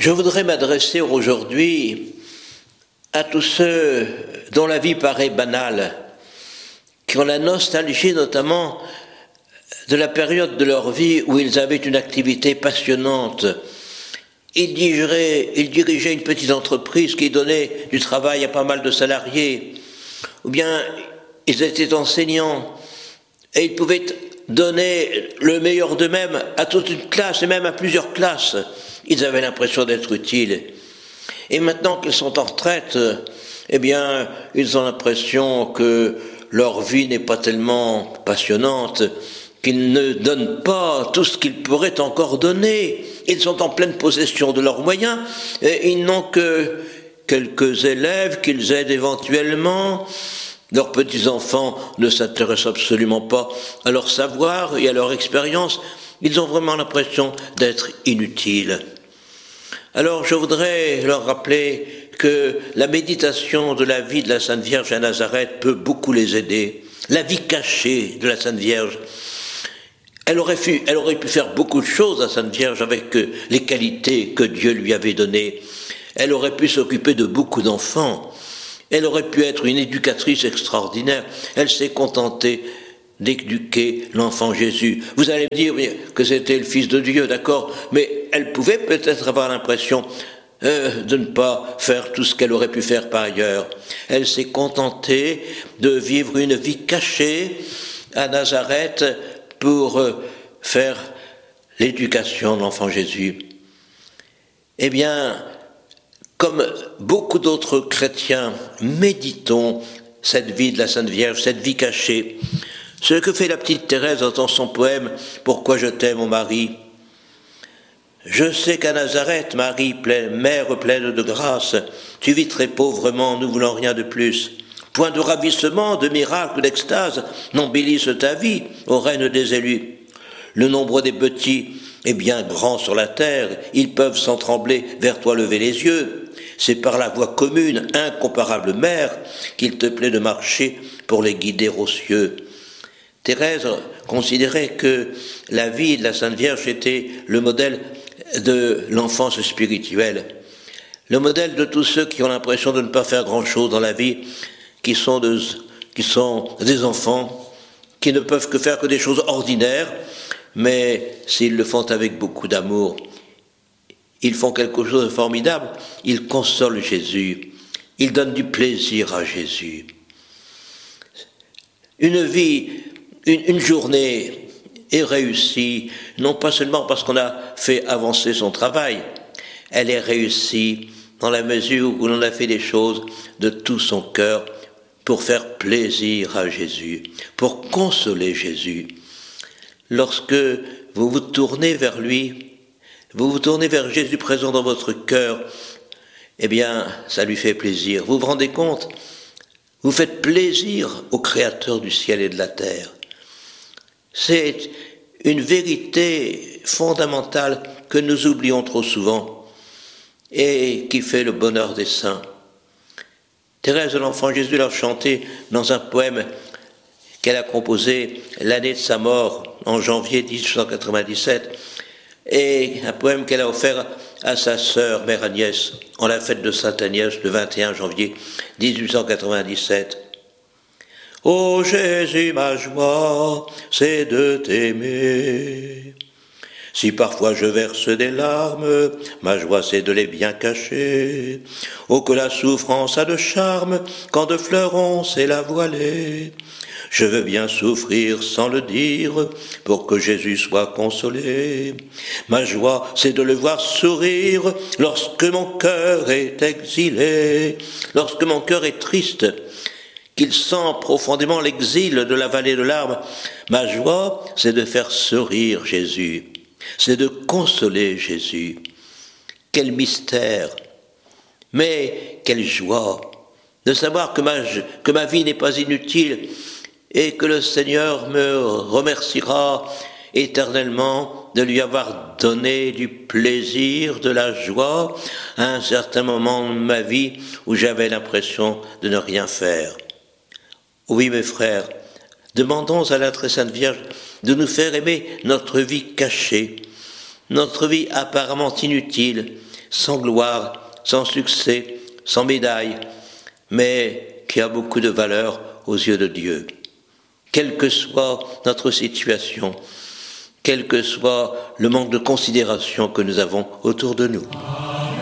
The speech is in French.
Je voudrais m'adresser aujourd'hui à tous ceux dont la vie paraît banale, qui ont la nostalgie notamment de la période de leur vie où ils avaient une activité passionnante. Ils dirigeaient une petite entreprise qui donnait du travail à pas mal de salariés, ou bien ils étaient enseignants et ils pouvaient donner le meilleur d'eux-mêmes à toute une classe et même à plusieurs classes. Ils avaient l'impression d'être utiles. Et maintenant qu'ils sont en retraite, eh bien, ils ont l'impression que leur vie n'est pas tellement passionnante, qu'ils ne donnent pas tout ce qu'ils pourraient encore donner. Ils sont en pleine possession de leurs moyens, et ils n'ont que quelques élèves qu'ils aident éventuellement. Leurs petits-enfants ne s'intéressent absolument pas à leur savoir et à leur expérience. Ils ont vraiment l'impression d'être inutiles. Alors je voudrais leur rappeler que la méditation de la vie de la Sainte Vierge à Nazareth peut beaucoup les aider. La vie cachée de la Sainte Vierge. Elle aurait pu faire beaucoup de choses, la Sainte Vierge, avec les qualités que Dieu lui avait données. Elle aurait pu s'occuper de beaucoup d'enfants. Elle aurait pu être une éducatrice extraordinaire. Elle s'est contentée d'éduquer l'enfant Jésus. Vous allez me dire que c'était le Fils de Dieu, d'accord, mais elle pouvait peut-être avoir l'impression de ne pas faire tout ce qu'elle aurait pu faire par ailleurs. Elle s'est contentée de vivre une vie cachée à Nazareth pour faire l'éducation de l'enfant Jésus. Eh bien, comme beaucoup d'autres chrétiens, méditons cette vie de la Sainte Vierge, cette vie cachée. Ce que fait la petite Thérèse dans son poème « Pourquoi je t'aime, mon mari ?» Je sais qu'à Nazareth, Marie, mère pleine de grâce, tu vis très pauvrement, nous voulant rien de plus. Point de ravissement, de miracle, d'extase n'embellissent ta vie, ô reine des élus. Le nombre des petits est bien grand sur la terre, ils peuvent sans trembler vers toi lever les yeux. C'est par la voie commune, incomparable mère, qu'il te plaît de marcher pour les guider aux cieux. Thérèse considérait que la vie de la Sainte Vierge était le modèle de l'enfance spirituelle, le modèle de tous ceux qui ont l'impression de ne pas faire grand-chose dans la vie, qui sont des enfants, qui ne peuvent que faire que des choses ordinaires, mais s'ils le font avec beaucoup d'amour, ils font quelque chose de formidable, ils consolent Jésus, ils donnent du plaisir à Jésus. Une vie, une journée est réussie, non pas seulement parce qu'on a fait avancer son travail, elle est réussie dans la mesure où l'on a fait des choses de tout son cœur pour faire plaisir à Jésus, pour consoler Jésus. Lorsque vous vous tournez vers lui, vous vous tournez vers Jésus présent dans votre cœur, eh bien, ça lui fait plaisir. Vous vous rendez compte ? Vous faites plaisir au Créateur du ciel et de la terre. C'est une vérité fondamentale que nous oublions trop souvent et qui fait le bonheur des saints. Thérèse de l'Enfant Jésus l'a chanté dans un poème qu'elle a composé l'année de sa mort, en janvier 1897, et un poème qu'elle a offert à sa sœur, Mère Agnès, en la fête de Sainte Agnès, le 21 janvier 1897. Ô Jésus, ma joie, c'est de t'aimer. Si parfois je verse des larmes, ma joie c'est de les bien cacher. Oh que la souffrance a de charme, quand de fleurons c'est la voilée. Je veux bien souffrir sans le dire, pour que Jésus soit consolé. Ma joie c'est de le voir sourire, lorsque mon cœur est exilé, lorsque mon cœur est triste, qu'il sent profondément l'exil de la vallée de larmes. Ma joie c'est de faire sourire Jésus. C'est de consoler Jésus. Quel mystère, mais quelle joie de savoir que ma vie n'est pas inutile et que le Seigneur me remerciera éternellement de lui avoir donné du plaisir, de la joie à un certain moment de ma vie où j'avais l'impression de ne rien faire. Oui, mes frères, demandons à la très sainte Vierge de nous faire aimer notre vie cachée, notre vie apparemment inutile, sans gloire, sans succès, sans médaille, mais qui a beaucoup de valeur aux yeux de Dieu. Quelle que soit notre situation, quel que soit le manque de considération que nous avons autour de nous.